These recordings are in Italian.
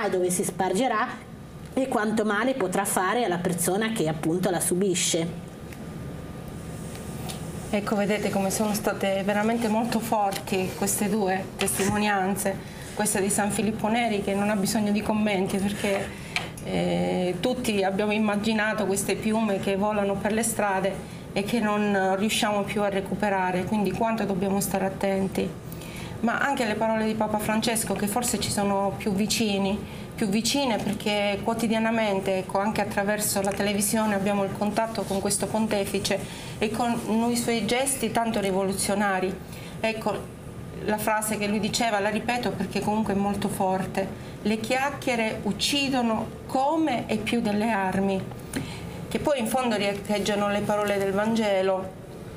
e dove si spargerà e quanto male potrà fare alla persona che appunto la subisce. Ecco, vedete come sono state veramente molto forti queste due testimonianze, questa di San Filippo Neri, che non ha bisogno di commenti, perché tutti abbiamo immaginato queste piume che volano per le strade e che non riusciamo più a recuperare, quindi quanto dobbiamo stare attenti. Ma anche le parole di Papa Francesco, che forse ci sono più vicine, perché quotidianamente, ecco, anche attraverso la televisione abbiamo il contatto con questo pontefice e con i suoi gesti tanto rivoluzionari. Ecco, la frase che lui diceva, la ripeto perché comunque è molto forte: le chiacchiere uccidono come e più delle armi, che poi in fondo riecheggiano le parole del Vangelo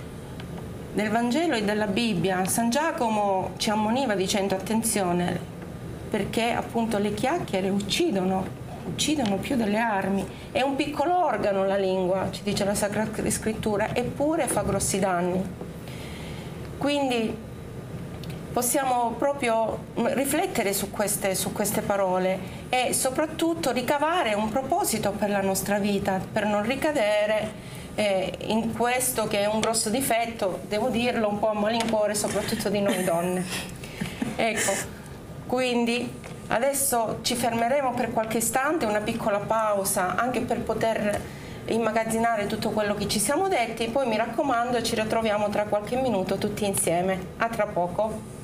e della Bibbia. San Giacomo ci ammoniva dicendo: attenzione, perché appunto le chiacchiere uccidono più delle armi. È un piccolo organo la lingua, ci dice la Sacra Scrittura, eppure fa grossi danni. Quindi possiamo proprio riflettere su queste parole e soprattutto ricavare un proposito per la nostra vita, per non ricadere in questo che è un grosso difetto, devo dirlo, un po' a malincuore, soprattutto di noi donne. Ecco, quindi adesso ci fermeremo per qualche istante, una piccola pausa, anche per poter immagazzinare tutto quello che ci siamo detti. Poi mi raccomando, ci ritroviamo tra qualche minuto tutti insieme. A tra poco.